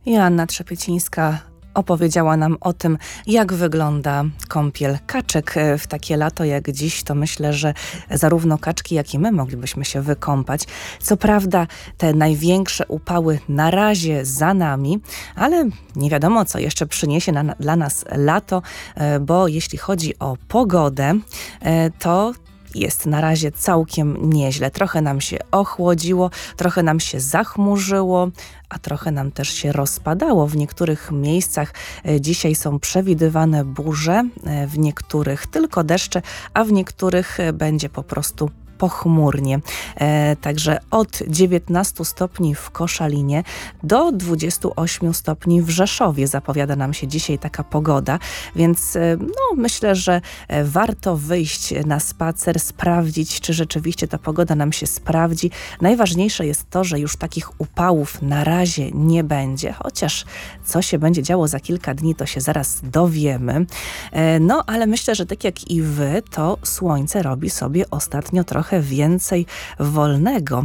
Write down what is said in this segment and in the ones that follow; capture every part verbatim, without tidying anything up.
Joanna Trzepiecińska opowiedziała nam o tym, jak wygląda kąpiel kaczek w takie lato jak dziś. To myślę, że zarówno kaczki, jak i my moglibyśmy się wykąpać. Co prawda te największe upały na razie za nami, ale nie wiadomo, co jeszcze przyniesie na, dla nas lato, bo jeśli chodzi o pogodę, to jest na razie całkiem nieźle. Trochę nam się ochłodziło, trochę nam się zachmurzyło, a trochę nam też się rozpadało. W niektórych miejscach dzisiaj są przewidywane burze, w niektórych tylko deszcze, a w niektórych będzie po prostu pochmurnie. E, także od dziewiętnastu stopni w Koszalinie do dwudziestu ośmiu stopni w Rzeszowie zapowiada nam się dzisiaj taka pogoda, więc e, no, myślę, że e, warto wyjść na spacer, sprawdzić, czy rzeczywiście ta pogoda nam się sprawdzi. Najważniejsze jest to, że już takich upałów na razie nie będzie, chociaż co się będzie działo za kilka dni, to się zaraz dowiemy. E, no, ale myślę, że tak jak i wy, to słońce robi sobie ostatnio trochę więcej wolnego,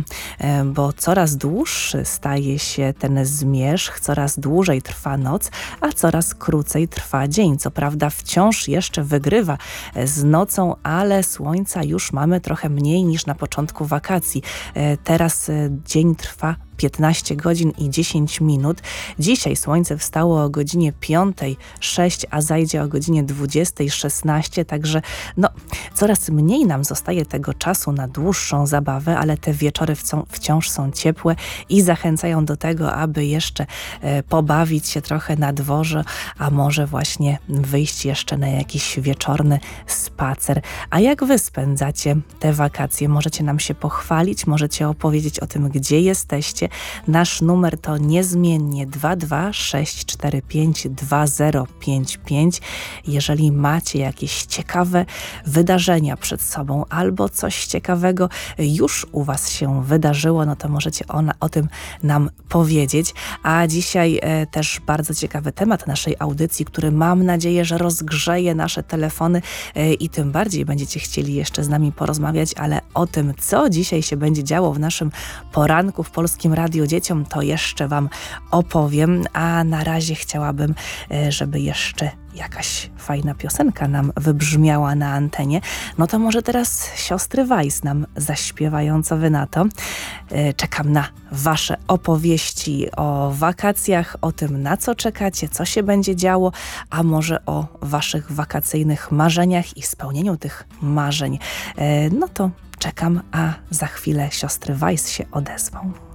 bo coraz dłuższy staje się ten zmierzch, coraz dłużej trwa noc, a coraz krócej trwa dzień. Co prawda wciąż jeszcze wygrywa z nocą, ale słońca już mamy trochę mniej niż na początku wakacji. Teraz dzień trwa piętnaście godzin i dziesięć minut. Dzisiaj słońce wstało o godzinie piątej sześć, a zajdzie o godzinie dwudziestej szesnaście, także no, coraz mniej nam zostaje tego czasu na dłuższą zabawę, ale te wieczory wciąż są ciepłe i zachęcają do tego, aby jeszcze e, pobawić się trochę na dworze, a może właśnie wyjść jeszcze na jakiś wieczorny spacer. A jak wy spędzacie te wakacje? Możecie nam się pochwalić, możecie opowiedzieć o tym, gdzie jesteście. Nasz numer to niezmiennie dwa dwa sześć cztery pięć dwa zero pięć pięć. Jeżeli macie jakieś ciekawe wydarzenia przed sobą albo coś ciekawego już u was się wydarzyło, no to możecie ona, o tym nam powiedzieć. A dzisiaj e, też bardzo ciekawy temat naszej audycji, który mam nadzieję, że rozgrzeje nasze telefony e, i tym bardziej będziecie chcieli jeszcze z nami porozmawiać, ale o tym, co dzisiaj się będzie działo w naszym poranku w Polskim Radio Dzieciom, to jeszcze wam opowiem, a na razie chciałabym, żeby jeszcze jakaś fajna piosenka nam wybrzmiała na antenie. No to może teraz siostry Weiss nam zaśpiewają, co wy na to. Czekam na wasze opowieści o wakacjach, o tym, na co czekacie, co się będzie działo, a może o waszych wakacyjnych marzeniach i spełnieniu tych marzeń. No to czekam, a za chwilę siostry Weiss się odezwą.